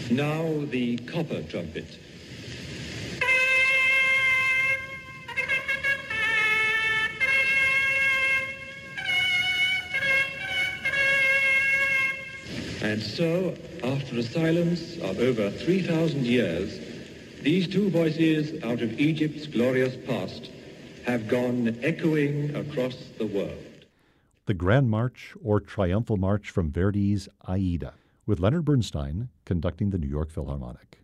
Now the copper trumpet. And so, after a silence of over 3,000 years, these two voices out of Egypt's glorious past have gone echoing across the world. The Grand March or Triumphal March from Verdi's Aida, with Leonard Bernstein conducting the New York Philharmonic.